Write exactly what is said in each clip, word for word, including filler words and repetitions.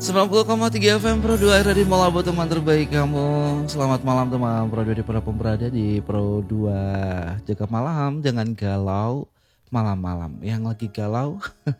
sembilan puluh koma tiga F M Pro dua Radio Malabo, teman terbaik kamu. Selamat malam teman Pro dua di Pro berada di Pro dua. Jaga malam, jangan galau malam-malam. Yang lagi galau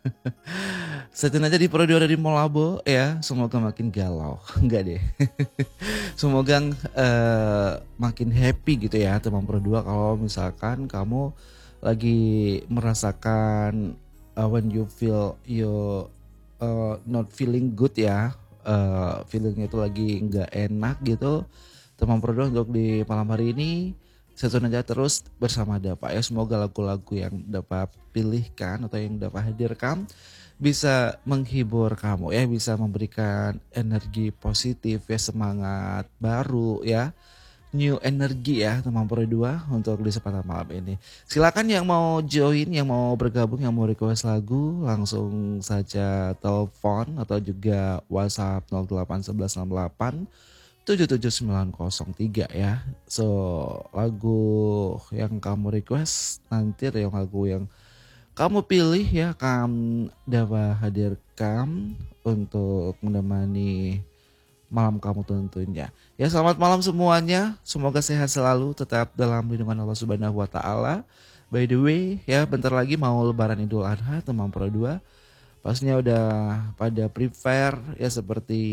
setin aja di Pro dua Radio Malabo ya. Semoga makin galau. Enggak deh. Semoga uh, makin happy gitu ya teman Pro dua. Kalau misalkan kamu lagi merasakan uh, when you feel you Uh, not feeling good ya, uh, feelingnya itu lagi nggak enak gitu, teman Pro untuk di malam hari ini sesuai aja terus bersama Dapa ya. Semoga lagu-lagu yang Dapa pilihkan atau yang Dapa hadirkan bisa menghibur kamu ya, bisa memberikan energi positif ya, semangat baru ya, new energi ya teman Pro dua untuk di kesempatan malam ini. Silakan yang mau join, yang mau bergabung, yang mau request lagu, langsung saja telepon atau juga WhatsApp nol delapan satu satu enam delapan tujuh tujuh sembilan nol tiga ya. So lagu yang kamu request nanti ada yang lagu yang kamu pilih ya akan dapat hadirkan untuk menemani malam kamu tentunya. Ya, selamat malam semuanya. Semoga sehat selalu, tetap dalam lindungan Allah Subhanahu wa taala. By the way, ya bentar lagi mau lebaran Idul Adha teman Pro dua. Pastinya udah pada prepare ya, seperti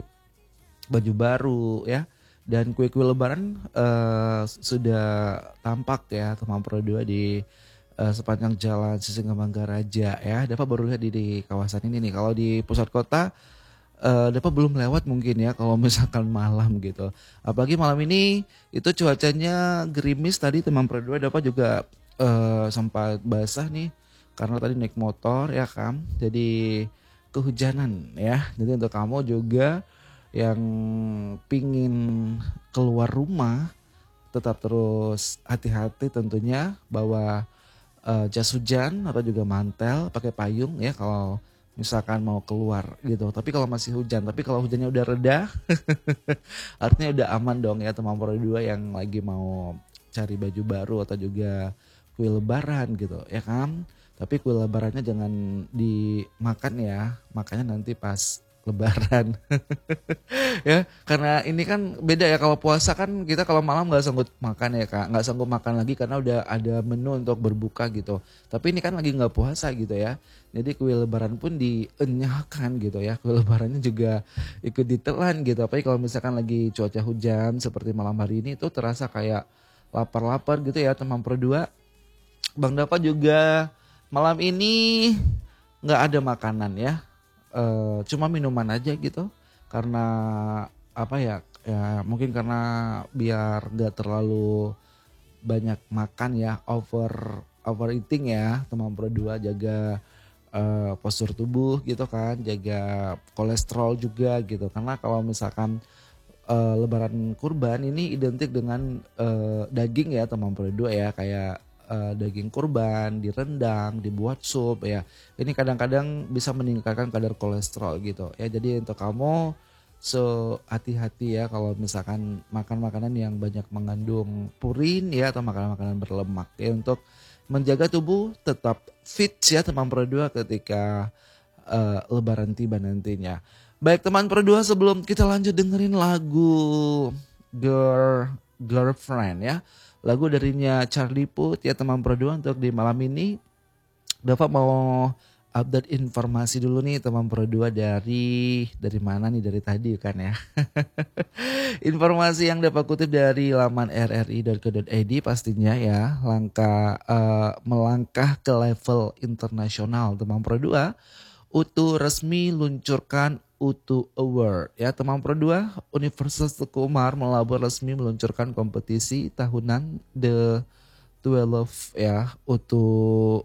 baju baru ya. Dan kue-kue lebaran uh, sudah tampak ya teman Pro dua di uh, sepanjang jalan Sisingamangaraja ya. Dapat baru lihat di, di kawasan ini nih. Kalau di pusat kota Uh, Dapat belum lewat mungkin ya kalau misalkan malam gitu. Apalagi malam ini itu cuacanya gerimis tadi teman Pro dua. Dapat juga uh, sempat basah nih karena tadi naik motor ya kan. Jadi kehujanan ya. Jadi untuk kamu juga yang pingin keluar rumah tetap terus hati-hati tentunya, bawa uh, jas hujan atau juga mantel, pakai payung ya kalau misalkan mau keluar gitu. Tapi kalau masih hujan, tapi kalau hujannya udah reda artinya udah aman dong ya teman Pro dua yang lagi mau cari baju baru atau juga kue lebaran gitu ya kan. Tapi kue lebarannya jangan dimakan ya, makanya nanti pas lebaran ya, karena ini kan beda ya. Kalau puasa kan kita kalau malam nggak sanggup makan ya kak, nggak sanggup makan lagi karena udah ada menu untuk berbuka gitu. Tapi ini kan lagi nggak puasa gitu ya, jadi kue lebaran pun dienyahkan gitu ya, kue lebarannya juga ikut ditelan gitu. Apalagi kalau misalkan lagi cuaca hujan seperti malam hari ini, itu terasa kayak lapar-lapar gitu ya teman Pro dua. Bang Dapa juga malam ini nggak ada makanan ya. Uh, cuma minuman aja gitu, karena apa ya, ya mungkin karena biar gak terlalu banyak makan ya, over overeating ya teman Pro dua, jaga uh, postur tubuh gitu kan, jaga kolesterol juga gitu. Karena kalau misalkan uh, lebaran kurban ini identik dengan uh, daging ya teman Pro dua ya, kayak Uh, daging kurban direndang, dibuat sup ya. Ini kadang-kadang bisa meningkatkan kadar kolesterol gitu ya. Jadi untuk kamu so hati-hati ya kalau misalkan makan makanan yang banyak mengandung purin ya, atau makanan-makanan berlemak ya, untuk menjaga tubuh tetap fit ya teman Pro dua ketika uh, lebaran tiba nantinya. Baik teman Pro dua, sebelum kita lanjut dengerin lagu Girl Girlfriend ya, lagu darinya Charlie Puth ya teman Pro dua untuk di malam ini. Dapat mau update informasi dulu nih teman Pro dua, dari dari mana nih, dari tadi kan ya. Informasi yang dapat kutip dari laman r r i dot co dot i d pastinya ya, langkah uh, melangkah ke level internasional teman Pro dua. U T U resmi luncurkan U T U Award ya teman Pro dua. Universitas Teguh Umar Malabo resmi meluncurkan kompetisi tahunan The dua belas ya, U T U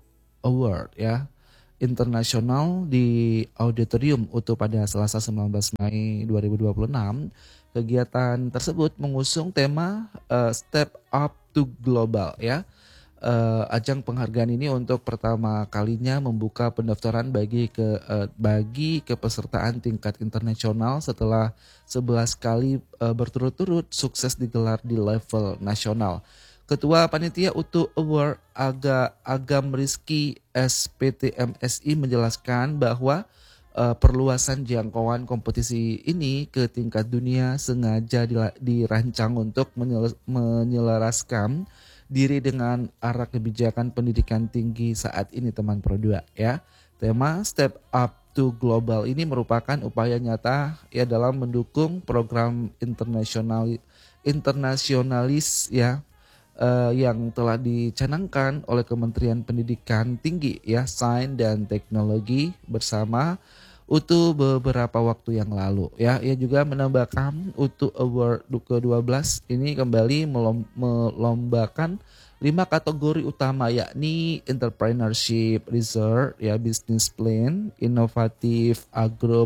Award ya internasional di Auditorium U T U pada Selasa sembilan belas Mei dua ribu dua puluh enam. Kegiatan tersebut mengusung tema uh, Step Up to Global ya. Uh, ajang penghargaan ini untuk pertama kalinya membuka pendaftaran bagi ke uh, bagi kepesertaan tingkat internasional setelah sebelas kali uh, berturut-turut sukses digelar di level nasional. Ketua Panitia U T U Award Aga Agam Rizky S P T M S I menjelaskan bahwa uh, perluasan jangkauan kompetisi ini ke tingkat dunia sengaja dila- dirancang untuk menyel- menyelaraskan diri dengan arah kebijakan pendidikan tinggi saat ini teman Pro dua ya. Tema Step Up to Global ini merupakan upaya nyata ya dalam mendukung program internasional internasionalis ya eh, yang telah dicanangkan oleh Kementerian Pendidikan Tinggi ya, Sains dan Teknologi bersama U T U beberapa waktu yang lalu ya. Ia juga menambahkan U T U Award ke dua belas ini kembali melom- melombakan lima kategori utama yakni entrepreneurship, research, ya business plan, inovatif, agro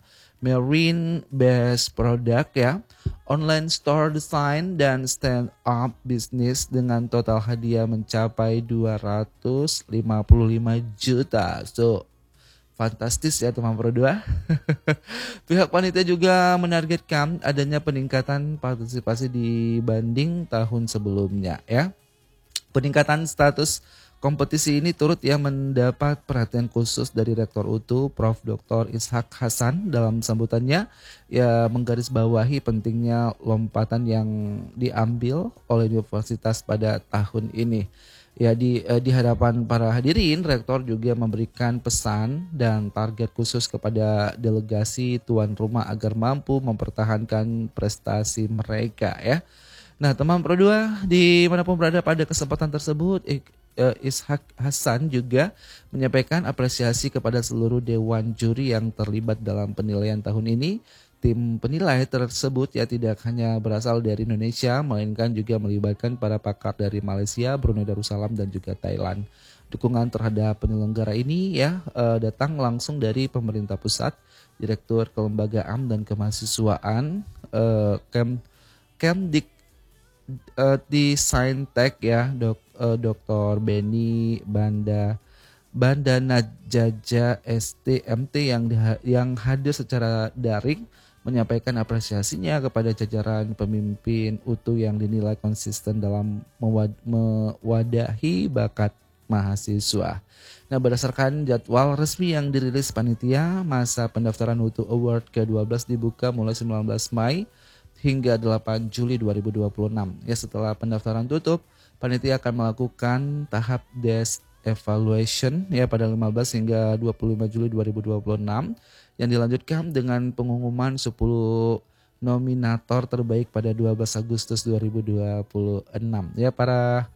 marine based product ya, online store design dan stand up business dengan total hadiah mencapai dua ratus lima puluh lima juta. So fantastis ya teman Pro dua. Pihak panitia juga menargetkan adanya peningkatan partisipasi dibanding tahun sebelumnya ya. Peningkatan status kompetisi ini turut ya mendapat perhatian khusus dari Rektor U T U Prof Doktor Ishak Hasan dalam sambutannya ya menggarisbawahi pentingnya lompatan yang diambil oleh universitas pada tahun ini. Ya di eh, di hadapan para hadirin Rektor juga memberikan pesan dan target khusus kepada delegasi tuan rumah agar mampu mempertahankan prestasi mereka ya. Nah, teman Pro dua dimanapun berada pada kesempatan tersebut, Ishak Hasan juga menyampaikan apresiasi kepada seluruh dewan juri yang terlibat dalam penilaian tahun ini. Tim penilai tersebut ya tidak hanya berasal dari Indonesia, melainkan juga melibatkan para pakar dari Malaysia, Brunei Darussalam dan juga Thailand. Dukungan terhadap penyelenggara ini ya eh, datang langsung dari pemerintah pusat, Direktur Kelembagaan dan Kemahasiswaan, eh, Kem Kemdik uh, di Saintek ya, dok, uh, Doktor Benny Banda Bandana Jaja S T M T yang diha- yang hadir secara daring menyampaikan apresiasinya kepada jajaran pemimpin U T U yang dinilai konsisten dalam mewad- mewadahi bakat mahasiswa. Nah, berdasarkan jadwal resmi yang dirilis panitia, masa pendaftaran U T U Award ke dua belas dibuka mulai sembilan belas Mei hingga delapan Juli dua ribu dua puluh enam. Ya, setelah pendaftaran tutup, panitia akan melakukan tahap desk evaluation ya pada lima belas hingga dua puluh lima Juli dua ribu dua puluh enam yang dilanjutkan dengan pengumuman sepuluh nominator terbaik pada dua belas Agustus dua ribu dua puluh enam. Ya, para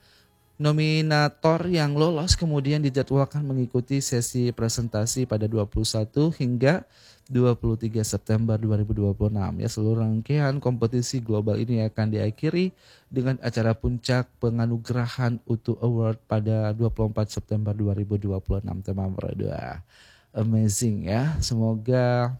nominator yang lolos kemudian dijadwalkan mengikuti sesi presentasi pada dua puluh satu hingga dua puluh tiga September dua ribu dua puluh enam. Ya, seluruh rangkaian kompetisi global ini akan diakhiri dengan acara puncak penganugerahan U T U Award pada dua puluh empat September dua ribu dua puluh enam. Teman Pro dua. Amazing ya. Semoga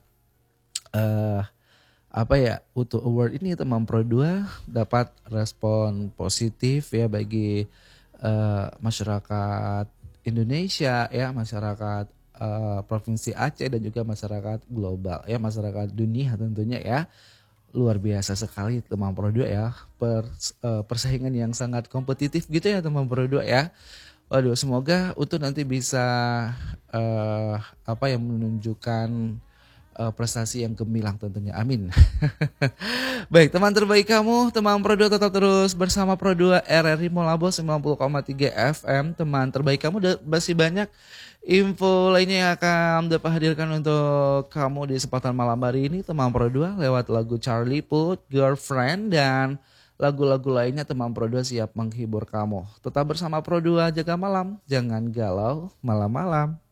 uh, apa ya U T U Award ini teman Pro dua dapat respon positif ya bagi uh, masyarakat Indonesia ya, masyarakat Uh, Provinsi Aceh dan juga masyarakat global ya, masyarakat dunia tentunya ya. Luar biasa sekali teman Pro dua ya, per, uh, persaingan yang sangat kompetitif gitu ya teman Pro dua ya. Waduh, semoga U T U nanti bisa uh, apa yang menunjukkan uh, prestasi yang gemilang tentunya, amin. Baik, teman terbaik kamu, teman Pro dua tetap terus bersama Pro dua R R I Molabo sembilan puluh koma tiga F M. Teman terbaik kamu masih banyak info lainnya yang akan dapat hadirkan untuk kamu di kesempatan malam hari ini teman Pro dua lewat lagu Charlie Puth, Girlfriend dan lagu-lagu lainnya. Teman Pro dua siap menghibur kamu. Tetap bersama Pro dua, jaga malam, jangan galau malam-malam.